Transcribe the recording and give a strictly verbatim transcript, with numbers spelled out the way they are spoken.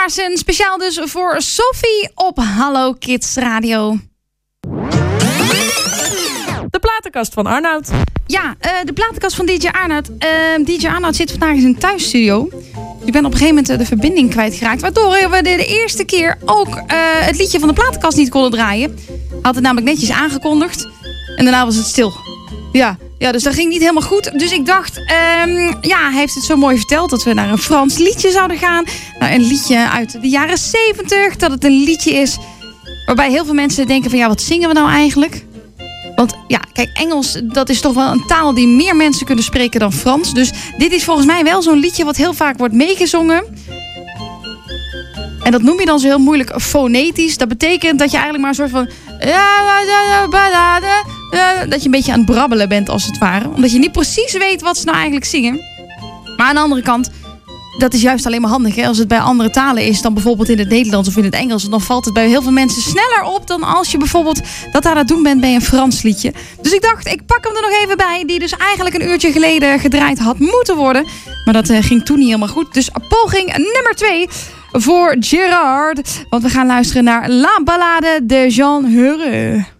Klaassen. Speciaal dus voor Sophie op Hallo Kids Radio. De platenkast van Arnoud. Ja, uh, de platenkast van D J Arnoud. Uh, D J Arnoud zit vandaag in zijn thuisstudio. Ik ben op een gegeven moment uh, de verbinding kwijtgeraakt. Waardoor we de, de eerste keer ook uh, het liedje van de platenkast niet konden draaien. Hij had het namelijk netjes aangekondigd. En daarna was het stil. Ja, ja, dus dat ging niet helemaal goed. Dus ik dacht, um, ja, hij heeft het zo mooi verteld dat we naar een Frans liedje zouden gaan. Naar een liedje uit de jaren zeventig. Dat het een liedje is waarbij heel veel mensen denken van ja, wat zingen we nou eigenlijk? Want ja, kijk, Engels, dat is toch wel een taal die meer mensen kunnen spreken dan Frans. Dus dit is volgens mij wel zo'n liedje wat heel vaak wordt meegezongen. En dat noem je dan zo heel moeilijk fonetisch. Dat betekent dat je eigenlijk maar een soort van... dat je een beetje aan het brabbelen bent als het ware. Omdat je niet precies weet wat ze nou eigenlijk zingen. Maar aan de andere kant, dat is juist alleen maar handig. Hè? Als het bij andere talen is dan bijvoorbeeld in het Nederlands of in het Engels. Dan valt het bij heel veel mensen sneller op dan als je bijvoorbeeld dat aan het doen bent bij een Frans liedje. Dus ik dacht, ik pak hem er nog even bij. Die dus eigenlijk een uurtje geleden gedraaid had moeten worden. Maar dat uh, ging toen niet helemaal goed. Dus poging nummer twee voor Gerard. Want we gaan luisteren naar La Ballade de Jean Heureux.